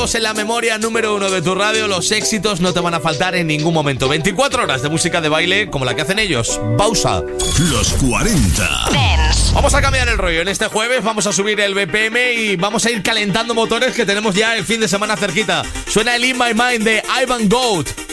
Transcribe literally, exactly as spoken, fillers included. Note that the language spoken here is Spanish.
guardados en la memoria número uno de tu radio. Los éxitos no te van a faltar en ningún momento. veinticuatro horas de música de baile como la que hacen ellos. Pausa. Los cuarenta. Vamos a cambiar el rollo. En este jueves vamos a subir el B P M y vamos a ir calentando motores, que tenemos ya el fin de semana cerquita. Suena el In My Mind de Ivan Goat.